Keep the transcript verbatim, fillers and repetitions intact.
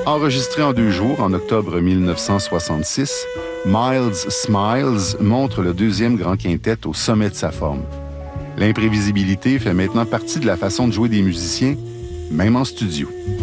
Enregistré en deux jours en octobre mille neuf cent soixante-six, Miles Smiles montre le deuxième grand quintet au sommet de sa forme. L'imprévisibilité fait maintenant partie de la façon de jouer des musiciens, même en studio.